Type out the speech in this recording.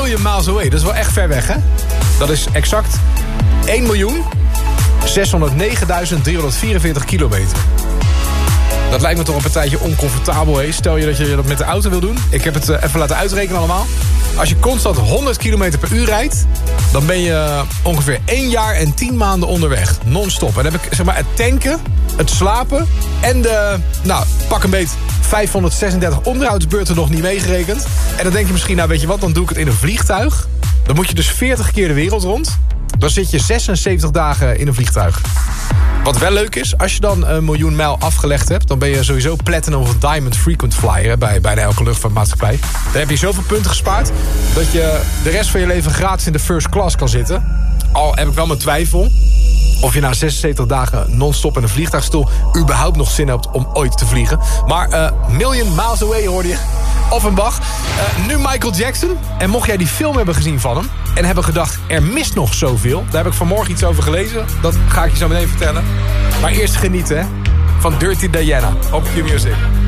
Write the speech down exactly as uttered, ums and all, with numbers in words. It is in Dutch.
million miles away. Dat is wel echt ver weg, hè? Dat is exact één miljoen zeshonderdnegenduizend driehonderdvierenveertig kilometer. Dat lijkt me toch een partijtje oncomfortabel. Hè? Stel je dat je dat met de auto wil doen. Ik heb het uh, even laten uitrekenen allemaal. Als je constant honderd kilometer per uur rijdt, dan ben je ongeveer één jaar en tien maanden onderweg. Non-stop. En dan heb ik zeg maar het tanken, het slapen en de, nou, pak een beet vijfhonderdzesendertig onderhoudsbeurten nog niet meegerekend. En dan denk je misschien, nou weet je wat, dan doe ik het in een vliegtuig. Dan moet je dus veertig keer de wereld rond. Dan zit je zesenzeventig dagen in een vliegtuig. Wat wel leuk is, als je dan een miljoen mijl afgelegd hebt, dan ben je sowieso platinum of diamond frequent flyer hè, bij bijna elke luchtvaartmaatschappij. Dan heb je zoveel punten gespaard dat je de rest van je leven gratis in de first class kan zitten. Al heb ik wel mijn twijfel of je na zesenzeventig dagen non-stop in een vliegtuigstoel überhaupt nog zin hebt om ooit te vliegen. Maar uh, Million Miles Away hoorde je. Offenbach. Uh, nu Michael Jackson. En mocht jij die film hebben gezien van hem en hebben gedacht, er mist nog zoveel. Daar heb ik vanmorgen iets over gelezen. Dat ga ik je zo meteen vertellen. Maar eerst genieten hè, van Dirty Diana op Q Music.